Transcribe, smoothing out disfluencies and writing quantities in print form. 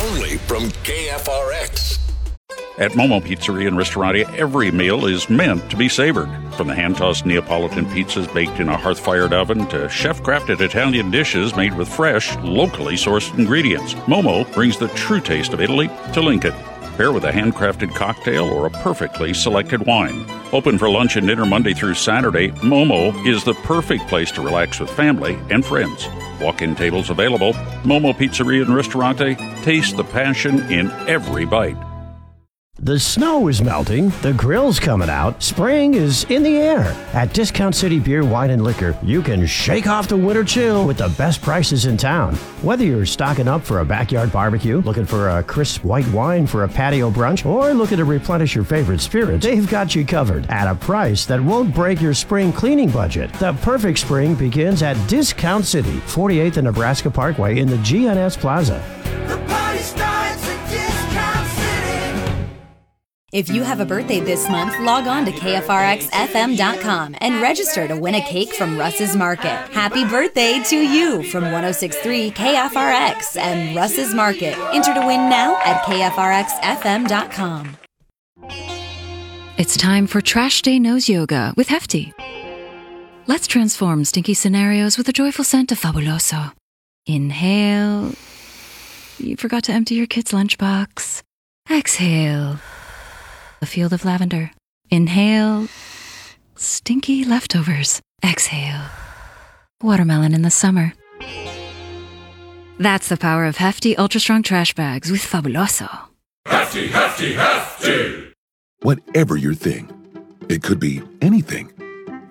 only from KFRX. At Momo Pizzeria and Ristorante, every meal is meant to be savored. From the hand-tossed Neapolitan pizzas baked in a hearth-fired oven to chef-crafted Italian dishes made with fresh, locally sourced ingredients, Momo brings the true taste of Italy to Lincoln. Pair with a handcrafted cocktail or a perfectly selected wine. Open for lunch and dinner Monday through Saturday, Momo is the perfect place to relax with family and friends. Walk-in tables available. Momo Pizzeria and Ristorante. Taste the passion in every bite. The snow is melting, the grill's coming out, spring is in the air. At Discount City Beer, Wine, and Liquor, you can shake off the winter chill with the best prices in town. Whether you're stocking up for a backyard barbecue, looking for a crisp white wine for a patio brunch, or looking to replenish your favorite spirits, they've got you covered at a price that won't break your spring cleaning budget. The perfect spring begins at Discount City, 48th and Nebraska Parkway in the GNS Plaza. The party starts at Discount City. If you have a birthday this month, log on to KFRXFM.com and register to win a cake from Russ's Market. Happy birthday to you from 106.3 KFRX and Russ's Market. Enter to win now at KFRXFM.com. It's time for Trash Day Nose Yoga with Hefty. Let's transform stinky scenarios with a joyful scent of Fabuloso. Inhale. You forgot to empty your kid's lunchbox. Exhale. A field of lavender. Inhale. Stinky leftovers. Exhale. Watermelon in the summer. That's the power of Hefty Ultra Strong Trash Bags with Fabuloso. Hefty, hefty, hefty! Whatever your thing, it could be anything.